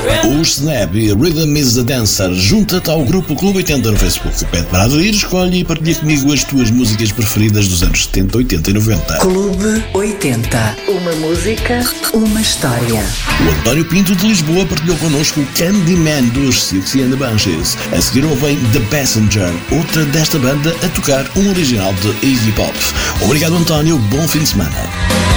O Snap e Rhythm is the Dancer. Junta-te ao grupo Clube 80 no Facebook. Pede para aderir, escolhe e partilha comigo as tuas músicas preferidas dos anos 70, 80 e 90. Clube 80. Uma música, uma história. O António Pinto de Lisboa partilhou connosco Candyman dos Siouxsie and the Banshees. A seguir ouvem The Passenger, outra desta banda a tocar um original de Iggy Pop. Obrigado, António. Bom fim de semana.